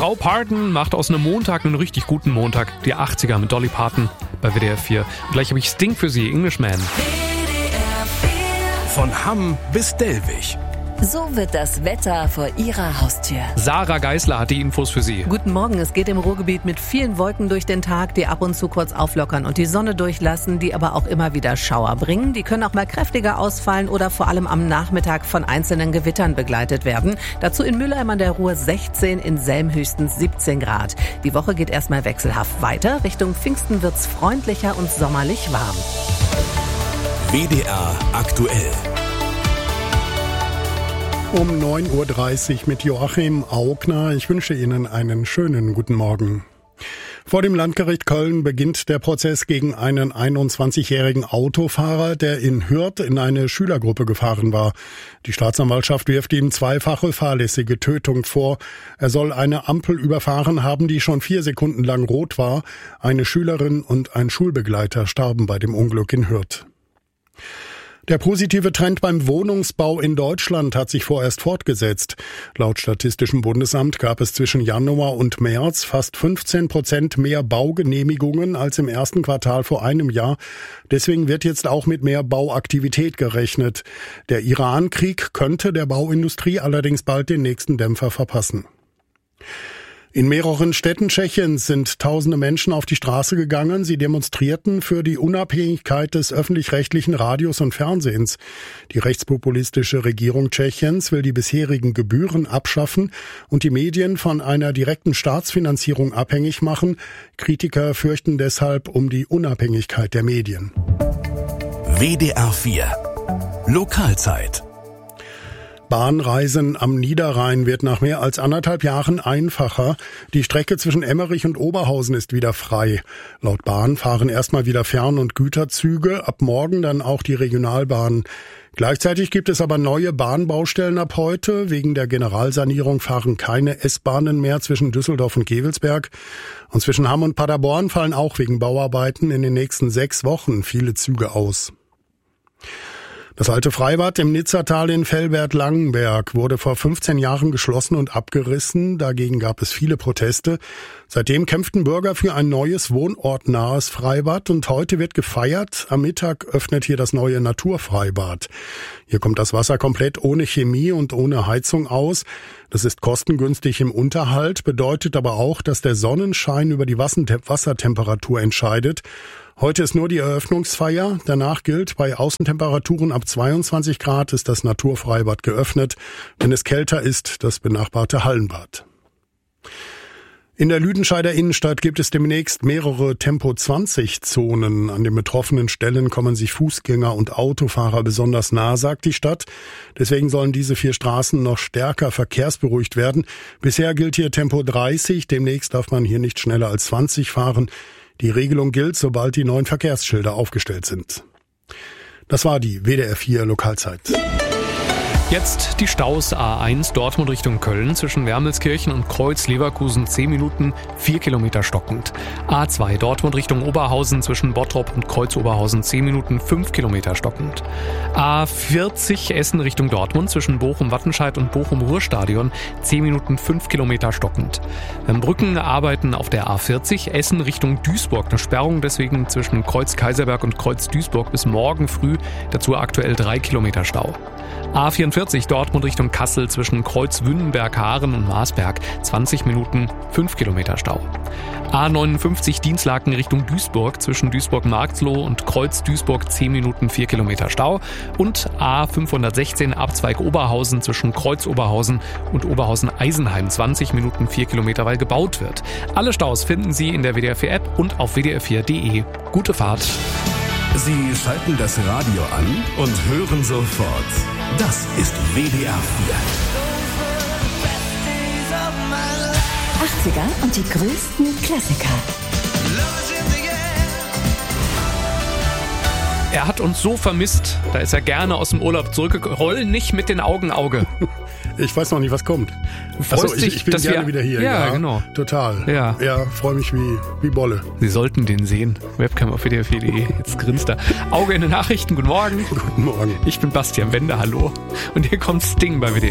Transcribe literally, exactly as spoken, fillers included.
Frau Parton macht aus einem Montag einen richtig guten Montag. Die achtziger mit Dolly Parton bei W D R vier. Und gleich habe ich Sting für Sie, Englishman. Von Hamm bis Dellwig. So wird das Wetter vor Ihrer Haustür. Sarah Geisler hat die Infos für Sie. Guten Morgen, es geht im Ruhrgebiet mit vielen Wolken durch den Tag, die ab und zu kurz auflockern und die Sonne durchlassen, die aber auch immer wieder Schauer bringen. Die können auch mal kräftiger ausfallen oder vor allem am Nachmittag von einzelnen Gewittern begleitet werden. Dazu in Mülheim an der Ruhr sechzehn, in Selm höchstens siebzehn Grad. Die Woche geht erstmal wechselhaft weiter. Richtung Pfingsten wird's freundlicher und sommerlich warm. W D R aktuell. Um neun Uhr dreißig mit Joachim Augner. Ich wünsche Ihnen einen schönen guten Morgen. Vor dem Landgericht Köln beginnt der Prozess gegen einen einundzwanzigjährigen Autofahrer, der in Hürth in eine Schülergruppe gefahren war. Die Staatsanwaltschaft wirft ihm zweifache fahrlässige Tötung vor. Er soll eine Ampel überfahren haben, die schon vier Sekunden lang rot war. Eine Schülerin und ein Schulbegleiter starben bei dem Unglück in Hürth. Der positive Trend beim Wohnungsbau in Deutschland hat sich vorerst fortgesetzt. Laut Statistischem Bundesamt gab es zwischen Januar und März fast fünfzehn Prozent mehr Baugenehmigungen als im ersten Quartal vor einem Jahr. Deswegen wird jetzt auch mit mehr Bauaktivität gerechnet. Der Iran-Krieg könnte der Bauindustrie allerdings bald den nächsten Dämpfer verpassen. In mehreren Städten Tschechiens sind tausende Menschen auf die Straße gegangen. Sie demonstrierten für die Unabhängigkeit des öffentlich-rechtlichen Radios und Fernsehens. Die rechtspopulistische Regierung Tschechiens will die bisherigen Gebühren abschaffen und die Medien von einer direkten Staatsfinanzierung abhängig machen. Kritiker fürchten deshalb um die Unabhängigkeit der Medien. W D R vier Lokalzeit. Bahnreisen am Niederrhein wird nach mehr als anderthalb Jahren einfacher. Die Strecke zwischen Emmerich und Oberhausen ist wieder frei. Laut Bahn fahren erstmal wieder Fern- und Güterzüge, ab morgen dann auch die Regionalbahnen. Gleichzeitig gibt es aber neue Bahnbaustellen ab heute. Wegen der Generalsanierung fahren keine S-Bahnen mehr zwischen Düsseldorf und Gevelsberg. Und zwischen Hamm und Paderborn fallen auch wegen Bauarbeiten in den nächsten sechs Wochen viele Züge aus. Das alte Freibad im Nizzatal in Velbert-Langenberg wurde vor fünfzehn Jahren geschlossen und abgerissen. Dagegen gab es viele Proteste. Seitdem kämpften Bürger für ein neues wohnortnahes Freibad und heute wird gefeiert. Am Mittag öffnet hier das neue Naturfreibad. Hier kommt das Wasser komplett ohne Chemie und ohne Heizung aus. Das ist kostengünstig im Unterhalt, bedeutet aber auch, dass der Sonnenschein über die Wassertemperatur entscheidet. Heute ist nur die Eröffnungsfeier. Danach gilt, bei Außentemperaturen ab zweiundzwanzig Grad ist das Naturfreibad geöffnet. Wenn es kälter ist, das benachbarte Hallenbad. In der Lüdenscheider Innenstadt gibt es demnächst mehrere Tempo zwanzig Zonen. An den betroffenen Stellen kommen sich Fußgänger und Autofahrer besonders nah, sagt die Stadt. Deswegen sollen diese vier Straßen noch stärker verkehrsberuhigt werden. Bisher gilt hier Tempo dreißig. Demnächst darf man hier nicht schneller als zwanzig fahren. Die Regelung gilt, sobald die neuen Verkehrsschilder aufgestellt sind. Das war die W D R vier Lokalzeit. Jetzt die Staus A eins Dortmund Richtung Köln zwischen Wermelskirchen und Kreuz-Leverkusen zehn Minuten, vier Kilometer stockend. A zwei Dortmund Richtung Oberhausen zwischen Bottrop und Kreuz-Oberhausen zehn Minuten, fünf Kilometer stockend. A vierzig Essen Richtung Dortmund zwischen Bochum-Wattenscheid und Bochum-Ruhrstadion zehn Minuten, fünf Kilometer stockend. Beim Brückenarbeiten auf der A vierzig Essen Richtung Duisburg eine Sperrung, deswegen zwischen Kreuz-Kaiserberg und Kreuz-Duisburg bis morgen früh, dazu aktuell drei Kilometer Stau. A vierundvierzig Dortmund Richtung Kassel zwischen Kreuz-Wünnenberg, Haaren und Marsberg zwanzig Minuten, fünf Kilometer Stau. A neunundfünfzig Dienstlaken Richtung Duisburg zwischen Duisburg-Marxloh und Kreuz-Duisburg zehn Minuten, vier Kilometer Stau. Und A fünfhundertsechzehn Abzweig Oberhausen zwischen Kreuz-Oberhausen und Oberhausen-Eisenheim zwanzig Minuten, vier Kilometer, weil gebaut wird. Alle Staus finden Sie in der W D R vier App und auf w d r vier punkt d e. Gute Fahrt! Sie schalten das Radio an und hören sofort. Das ist W D R vier. achtziger und die größten Klassiker. Er hat uns so vermisst, da ist er gerne aus dem Urlaub zurückgekommen. Roll nicht mit den Augen Auge. Ich weiß noch nicht, was kommt. Freust Achso, ich, dich, ich bin dass gerne wir, wieder hier. Ja, ja, genau. Total. Ja, ja freue mich wie, wie Bolle. Sie sollten den sehen. Webcam auf w d r vier punkt d e. Jetzt grinst er. Auge in den Nachrichten. Guten Morgen. Guten Morgen. Ich bin Bastian Wende. Hallo. Und hier kommt Sting bei W D R.